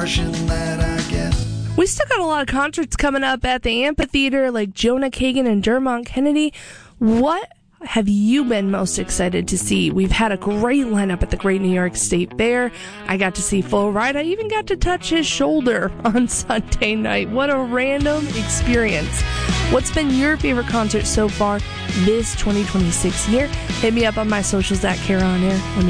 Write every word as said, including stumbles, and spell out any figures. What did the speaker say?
impression that I get. We still got a lot of concerts coming up at the amphitheater, like Jonah Kagan and Dermot Kennedy. What have you been most excited to see? We've had a great lineup at the Great New York State Fair. I got to see Flo Rida. I even got to touch his shoulder on Sunday night. What a random experience. What's been your favorite concert so far this twenty twenty-six year? Hit me up on my socials at Kara On Air. Let me